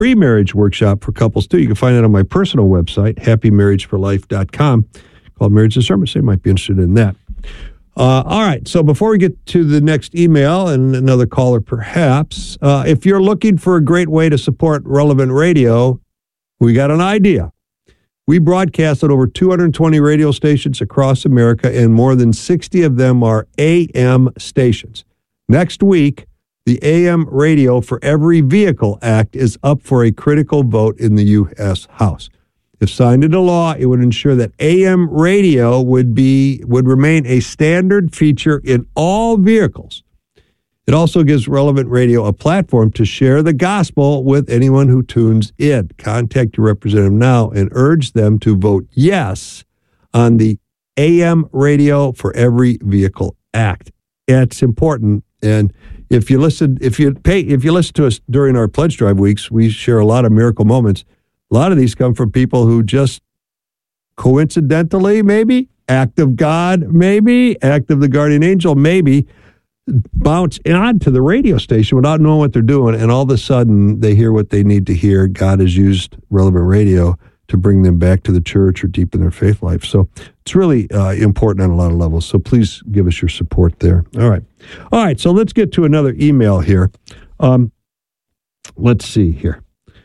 pre-marriage workshop for couples, too. You can find it on my personal website, happymarriageforlife.com, called Marriage and Sermon. So you might be interested in that. All right. So before we get to the next email and another caller, perhaps, if you're looking for a great way to support Relevant Radio, we got an idea. We broadcast at over 220 radio stations across America, and more than 60 of them are AM stations. Next week, the AM Radio for Every Vehicle Act is up for a critical vote in the U.S. House. If signed into law, it would ensure that AM radio would remain a standard feature in all vehicles. It also gives Relevant Radio a platform to share the gospel with anyone who tunes in. Contact your representative now and urge them to vote yes on the AM Radio for Every Vehicle Act. It's important. And if you listen to us during our pledge drive weeks, we share a lot of miracle moments. A lot of these come from people who just coincidentally, maybe, act of God, maybe, act of the guardian angel, maybe, bounce onto the radio station without knowing what they're doing, and all of a sudden they hear what they need to hear. God has used Relevant Radio to bring them back to the church or deepen their faith life. So it's really important on a lot of levels. So please give us your support there. All right. So let's get to another email here. Let's see here.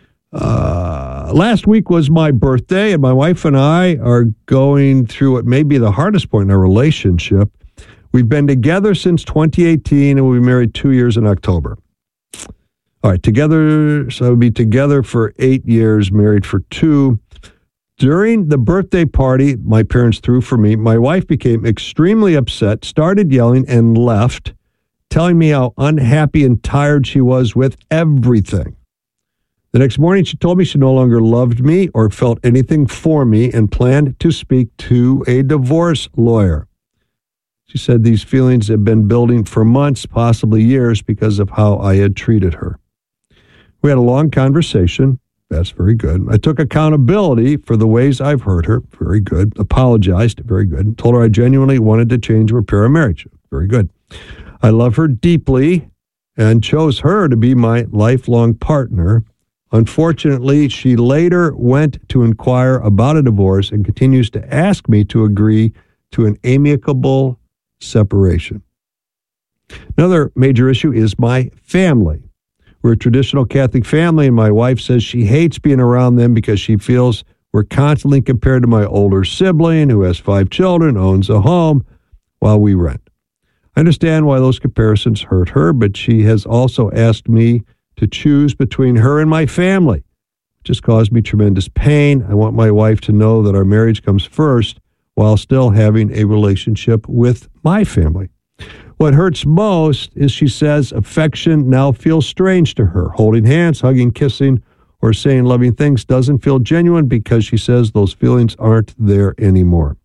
Last week was my birthday, and my wife and I are going through what may be the hardest point in our relationship. We've been together since 2018, and we'll be married 2 years in October. All right, so we'll be together for 8 years, married for 2. During the birthday party my parents threw for me, my wife became extremely upset, started yelling, and left, telling me how unhappy and tired she was with everything. The next morning, she told me she no longer loved me or felt anything for me and planned to speak to a divorce lawyer. She said these feelings had been building for months, possibly years, because of how I had treated her. We had a long conversation. That's very good. I took accountability for the ways I've hurt her. Very good. Apologized. Very good. Told her I genuinely wanted to change and repair our marriage. Very good. I love her deeply and chose her to be my lifelong partner. Unfortunately, she later went to inquire about a divorce and continues to ask me to agree to an amicable separation. Another major issue is my family. We're a traditional Catholic family, and my wife says she hates being around them because she feels we're constantly compared to my older sibling who has 5 children, owns a home, while we rent. I understand why those comparisons hurt her, but she has also asked me to choose between her and my family, which has caused me tremendous pain. I want my wife to know that our marriage comes first while still having a relationship with my family. What hurts most is, she says, affection now feels strange to her. Holding hands, hugging, kissing, or saying loving things doesn't feel genuine because she says those feelings aren't there anymore.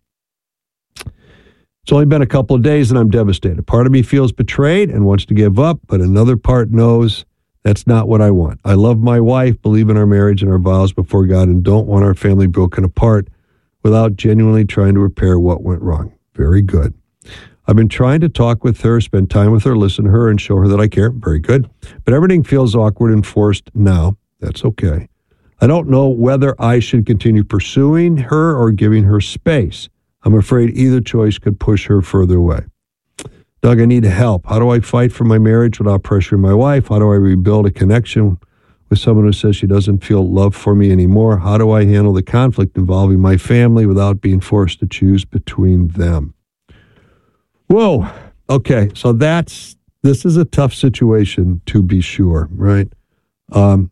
It's only been a couple of days and I'm devastated. Part of me feels betrayed and wants to give up, but another part knows that's not what I want. I love my wife, believe in our marriage and our vows before God, and don't want our family broken apart without genuinely trying to repair what went wrong. Very good. I've been trying to talk with her, spend time with her, listen to her, and show her that I care. Very good. But everything feels awkward and forced now. That's okay. I don't know whether I should continue pursuing her or giving her space. I'm afraid either choice could push her further away. Doug, I need help. How do I fight for my marriage without pressuring my wife? How do I rebuild a connection with someone who says she doesn't feel love for me anymore? How do I handle the conflict involving my family without being forced to choose between them? Whoa. Okay. So this is a tough situation, to be sure, right? And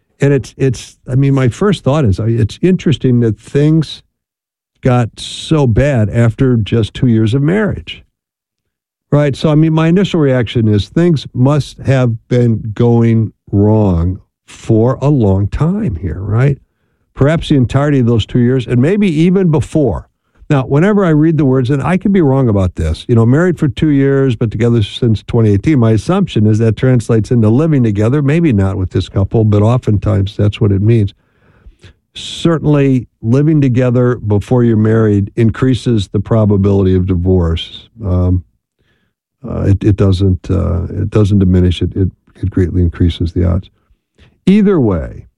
my first thought is, it's interesting that things got so bad after just 2 years of marriage, right? So, my initial reaction is things must have been going wrong for a long time here, right? Perhaps the entirety of those 2 years, and maybe even before. Now, whenever I read the words, and I could be wrong about this, married for 2 years, but together since 2018, my assumption is that translates into living together, maybe not with this couple, but oftentimes that's what it means. Certainly, living together before you're married increases the probability of divorce. It doesn't diminish it. It greatly increases the odds. Either way,